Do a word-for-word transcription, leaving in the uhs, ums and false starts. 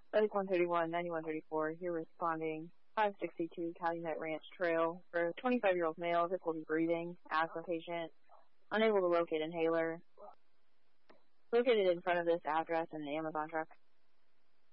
Medic one thirty-one, ninety-one thirty-four, here responding. five sixty-two Calumet Ranch Trail for a twenty-five-year-old male, difficulty breathing, asthma patient, unable to locate inhaler. Located in front of this address in an Amazon truck.